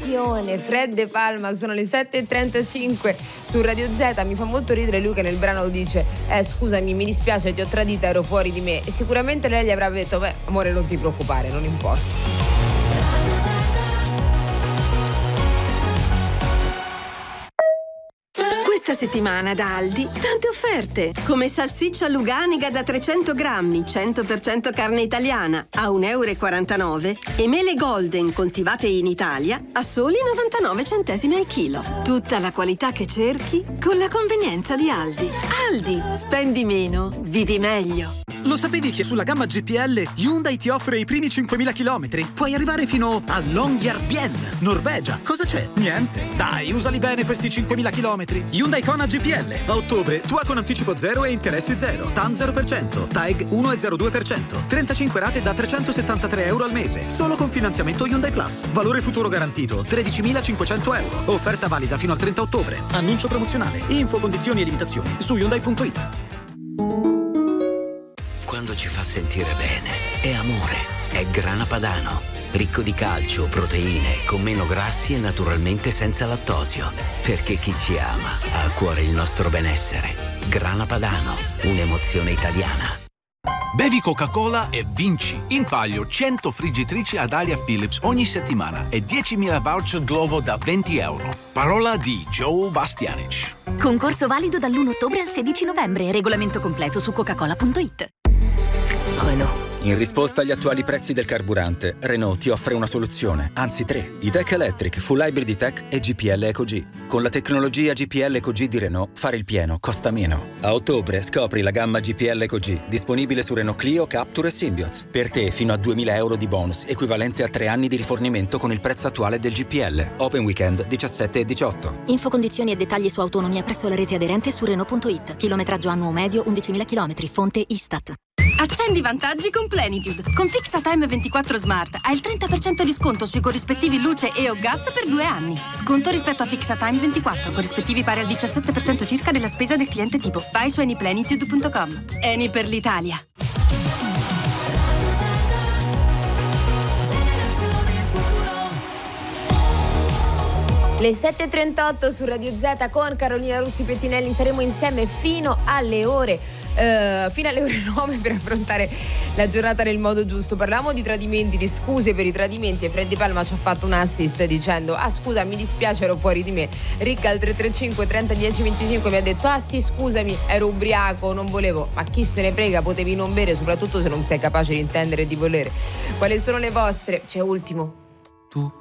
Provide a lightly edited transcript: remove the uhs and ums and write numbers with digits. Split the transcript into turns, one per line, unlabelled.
Attenzione, Fred De Palma, sono le 7:35 su Radio Z. Mi fa molto ridere lui che nel brano dice scusami, mi dispiace, ti ho tradita, ero fuori di me, e sicuramente lei gli avrebbe detto beh amore, non ti preoccupare, non importa.
Questa settimana da Aldi tante offerte, come salsiccia Luganiga da 300 grammi, 100% carne italiana a 1,49 € e mele Golden coltivate in Italia a soli 99 centesimi al chilo. Tutta la qualità che cerchi con la convenienza di Aldi. Aldi, spendi meno, vivi meglio.
Lo sapevi che sulla gamma GPL Hyundai ti offre i primi 5.000 chilometri? Puoi arrivare fino a Longyearbyen, Norvegia. Cosa c'è? Niente. Dai, usali bene questi 5.000 chilometri. Hyundai Kona GPL. A ottobre, tua con anticipo 0 e interessi 0. TAN 0%. TAEG 1,02%. 35 rate da 373 euro al mese. Solo con finanziamento Hyundai Plus. Valore futuro garantito 13.500 euro. Offerta valida fino al 30 ottobre. Annuncio promozionale. Info, condizioni e limitazioni su Hyundai.it.
Quando ci fa sentire bene, è amore, è Grana Padano, ricco di calcio, proteine, con meno grassi e naturalmente senza lattosio, perché chi ci ama ha a cuore il nostro benessere. Grana Padano, un'emozione italiana.
Bevi Coca-Cola e vinci. In palio 100 friggitrici ad aria Philips ogni settimana e 10.000 voucher Glovo da 20 euro. Parola di Joe Bastianic.
Concorso valido dall'1 ottobre al 16 novembre. Regolamento completo su coca-cola.it.
Renault. In risposta agli attuali prezzi del carburante, Renault ti offre una soluzione, anzi 3. E-Tech Electric, Full Hybrid E-Tech e GPL EcoG. Con la tecnologia GPL EcoG di Renault, fare il pieno costa meno. A ottobre scopri la gamma GPL EcoG, disponibile su Renault Clio, Captur e Symbioz. Per te fino a 2.000 euro di bonus, equivalente a 3 anni di rifornimento con il prezzo attuale del GPL. Open Weekend 17 e 18.
Info, condizioni e dettagli su autonomia presso la rete aderente su Renault.it. Chilometraggio annuo medio 11.000 km. Fonte Istat.
Accendi i vantaggi con Plenitude. Con Fixatime 24 Smart hai il 30% di sconto sui corrispettivi luce e o gas per 2 anni. Sconto rispetto a Fixatime 24, corrispettivi pari al 17% circa della spesa del cliente tipo. Vai su anyplenitude.com. Eni per l'Italia.
Le 7:38 su Radio Z con Carolina Russi Pettinelli, saremo insieme fino alle ore 9 per affrontare la giornata nel modo giusto. Parlavamo di tradimenti, di scuse per i tradimenti, e Fred Di Palma ci ha fatto un assist dicendo scusa, mi dispiace, ero fuori di me. Ricca al 335 30 10 25 mi ha detto sì, scusami, ero ubriaco, non volevo. Ma chi se ne frega, potevi non bere, soprattutto se non sei capace di intendere e di volere. Quali sono le vostre? C'è ultimo.
Tu